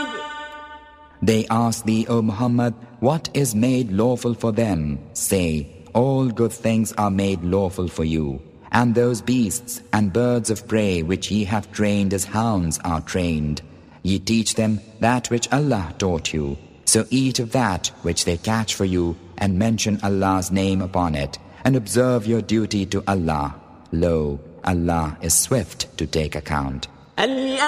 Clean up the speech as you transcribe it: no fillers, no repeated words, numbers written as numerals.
They ask thee, O Muhammad, what is made lawful for them? Say, all good things are made lawful for you, and those beasts and birds of prey which ye have trained as hounds are trained. Ye teach them that which Allah taught you. So eat of that which they catch for you, and mention Allah's name upon it, and observe your duty to Allah. Lo, Allah is swift to take account.